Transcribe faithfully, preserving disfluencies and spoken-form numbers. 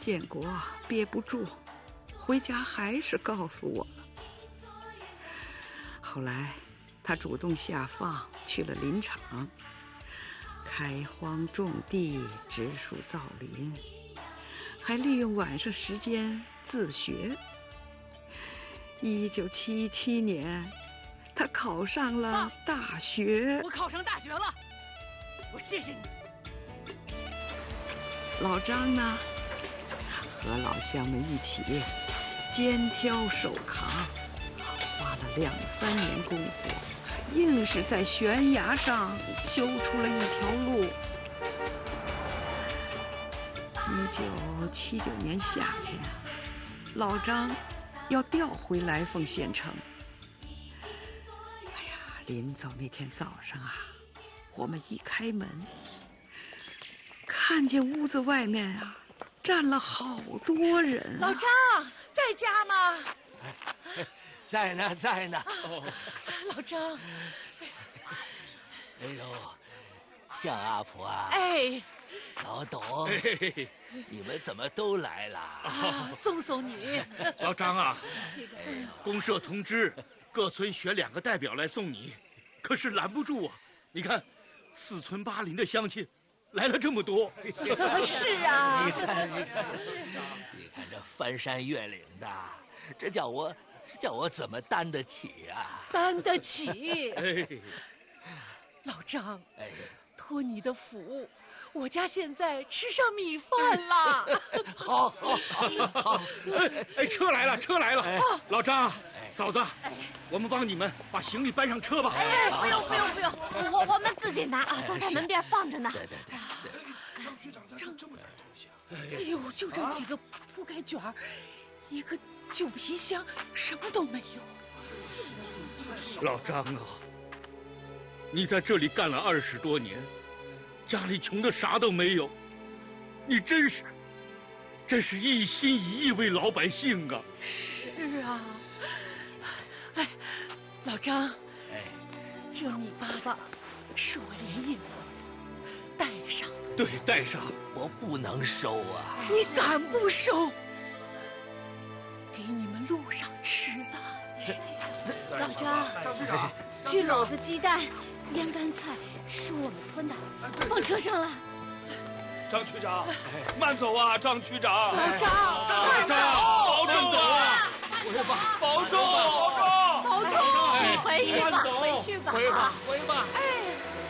建国憋不住，回家还是告诉我了。后来他主动下放去了林场，开荒种地，植树造林，还利用晚上时间自学。一九七七年，他考上了大学。 我考上大学了，我谢谢你。 老张呢，和老乡们一起肩挑手扛，花了两三年功夫，硬是在悬崖上修出了一条路。一九七九年夏天，老张要调回来凤县城。哎呀，临走那天早上啊，我们一开门，看见屋子外面啊站了好多人啊。 老张在家吗？ 哎，在呢，在呢。 哦、老张， 哎呦，向阿婆啊！ 哎， 老董，哎、你们怎么都来了？ 啊，送送你。 老张啊，公社通知各村选两个代表来送你，可是拦不住啊！你看，四村八邻的乡亲来了这么多。 是啊， 你看，你看，你看这翻山越岭的，这叫我，这叫我怎么担得起啊？ 担得起。 哎， 老张， 哎， 托你的福，我家现在吃上米饭了。 好，好，好，好。 哎哎，车来了，车来了！哎、老张，嫂子，哎、我们帮你们把行李搬上车吧。 哎，不用，不用，不用，我我们自己拿啊，都在门边放着呢。 对对对。 张局长家就这么点东西啊！ 哎呦，就这几个铺盖卷儿，一个旧皮箱，什么都没有。 老张啊，你在这里干了二十多年，家里穷的啥都没有，你真是，真是一心一意为老百姓啊！ 是啊，哎，老张， 哎， 这米粑粑是我连夜做的，带上。 对，带上。 我不能收啊！ 你敢不收？给你们路上吃的。 老张， 张局长， 这篓子鸡蛋、腌干菜是我们村的，放车上了。 张区长，慢走啊，张区长。 老张， 张长，保重啊！保重，保重， 保重，回去吧，回去吧， 回吧，回吧。 哎。